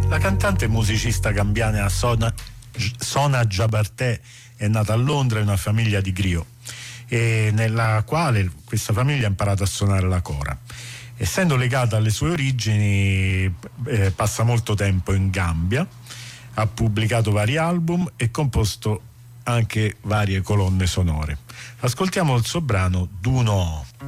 La cantante e musicista gambiana Sona Jabarteh è nata a Londra in una famiglia di griot, e nella quale questa famiglia ha imparato a suonare la cora. Essendo legata alle sue origini, passa molto tempo in Gambia, ha pubblicato vari album e composto anche varie colonne sonore. Ascoltiamo il suo brano Duno.